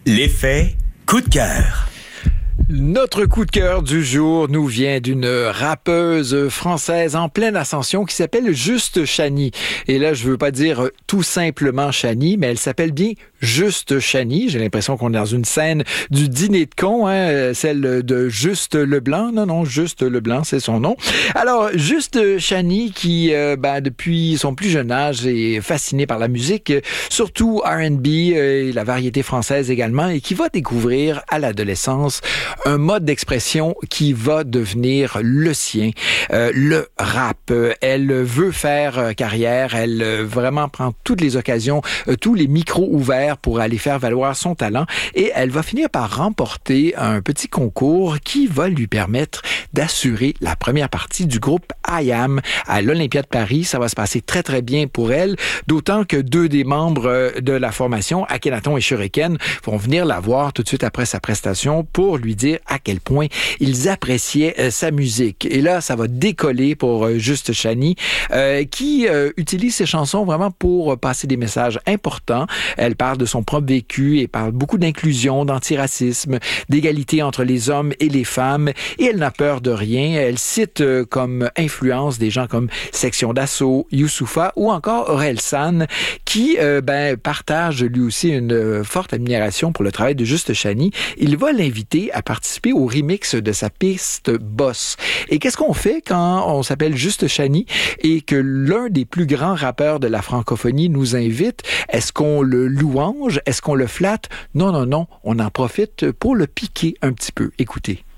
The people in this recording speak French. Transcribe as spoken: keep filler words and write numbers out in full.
L'effet coup de cœur. Notre coup de cœur du jour nous vient d'une rappeuse française en pleine ascension qui s'appelle Juste Chanie. Et là, je veux pas dire tout simplement Chanie, mais elle s'appelle bien Juste Chanie. J'ai l'impression qu'on est dans une scène du dîner de cons, hein, celle de Juste Leblanc. Non, non, Juste Leblanc, c'est son nom. Alors, Juste Chanie qui, euh, ben, depuis son plus jeune âge, est fascinée par la musique, surtout R and B et la variété française également, et qui va découvrir à l'adolescence un mode d'expression qui va devenir le sien, euh, le rap. Elle veut faire carrière, elle euh, vraiment prend toutes les occasions, euh, tous les micros ouverts pour aller faire valoir son talent, et elle va finir par remporter un petit concours qui va lui permettre d'assurer la première partie du groupe I Am à l'Olympia de Paris. Ça va se passer très très bien pour elle, d'autant que deux des membres de la formation, Akhenaton et Shuriken, vont venir la voir tout de suite après sa prestation pour lui dire à quel point ils appréciaient euh, sa musique. Et là, ça va décoller pour euh, Juste Chanie, euh, qui euh, utilise ses chansons vraiment pour euh, passer des messages importants. Elle parle de son propre vécu et parle beaucoup d'inclusion, d'antiracisme, d'égalité entre les hommes et les femmes. Et elle n'a peur de rien. Elle cite euh, comme influence des gens comme Section d'Assaut, Youssoupha ou encore Orelsan, qui euh, ben, partage lui aussi une euh, forte admiration pour le travail de Juste Chanie. Il va l'inviter à participer au remix de sa piste Boss. Et qu'est-ce qu'on fait quand on s'appelle Juste Chanie et que l'un des plus grands rappeurs de la francophonie nous invite? Est-ce qu'on le louange? Est-ce qu'on le flatte? Non, non, non. On en profite pour le piquer un petit peu. Écoutez.